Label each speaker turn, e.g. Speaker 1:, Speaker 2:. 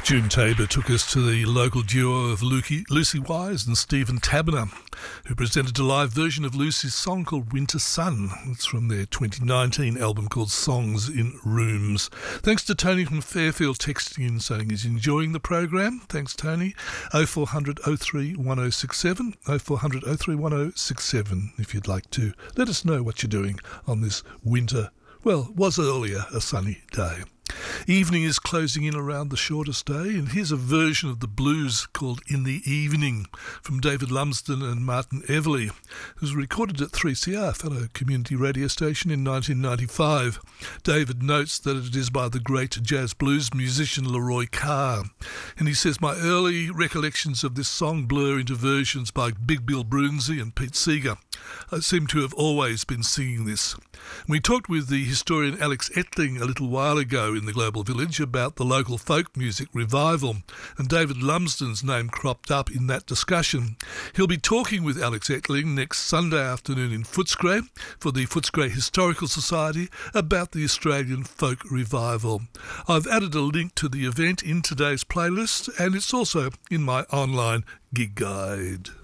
Speaker 1: June Tabor took us to the local duo of Lucy Wise and Stephen Taberner, who presented a live version of Lucy's song called Winter Sun. It's from their 2019 album called Songs in Rooms. Thanks to Tony from Fairfield texting in saying he's enjoying the program. Thanks, Tony. 0400 03 1067, 0400 03 1067 if you'd like to let us know what you're doing on this winter, well, was earlier a sunny day. Evening is closing in around the shortest day, and here's a version of the blues called In the Evening from David Lumsden and Martin Everly. It was recorded at 3CR, fellow community radio station, in 1995. David notes that it is by the great jazz blues musician Leroy Carr, and he says, my early recollections of this song blur into versions by Big Bill Broonzy and Pete Seeger. I seem to have always been singing this. We talked with the historian Alex Ettling a little while ago in the Global Village about the local folk music revival, and David Lumsden's name cropped up in that discussion. He'll be talking with Alex Ettling next Sunday afternoon in Footscray for the Footscray Historical Society about the Australian folk revival. I've added a link to the event in today's playlist, and it's also in my online gig guide.